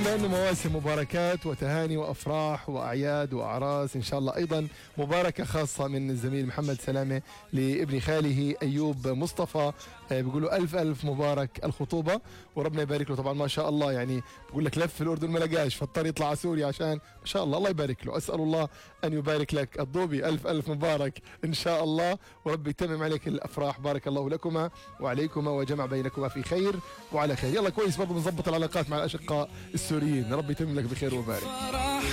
أيضا مواسم مباركات وتهاني وأفراح وأعياد وأعراس إن شاء الله. أيضا مباركة خاصة من الزميل محمد سلامة لابن خاله أيوب مصطفى، بيقولوا ألف ألف مبارك الخطوبة وربنا يبارك له. طبعا ما شاء الله يعني بقول لك لف الأردن ما لقاش فاضطر يطلع على سوريا عشان ما شاء الله. الله يبارك له. أسأل الله أن يبارك لك الضوبي، ألف ألف مبارك إن شاء الله، ورب يتمم عليك الأفراح. بارك الله لكما وعليكما وجمع بينكما في خير وعلى خير. يلا كويس برضه بنظبط العلاقات مع الأشقاء السوريين، رب يتمم لك بخير وبارك.